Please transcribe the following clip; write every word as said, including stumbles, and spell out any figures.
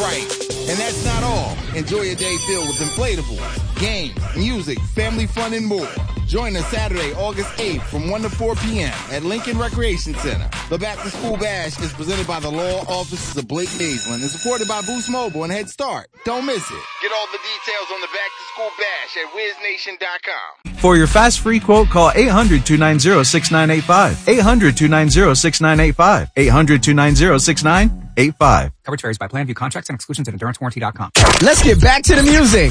right. And that's not all. Enjoy a day filled with inflatables, games, music, family fun, and more. Join us Saturday, August eighth from one to four p.m. at Lincoln Recreation Center. The Back to School Bash is presented by the law offices of Blake Naisland and supported by Boost Mobile and Head Start. Don't miss it. Get all the details on the Back to School Bash at wiz nation dot com. For your fast free quote, call eight hundred, two nine zero, six nine eight five. eight hundred, two nine zero, six nine eight five. eight hundred, two nine zero, six nine eight five. Coverage varies by plan. View contracts and exclusions at endurance warranty dot com. Let's get back to the music.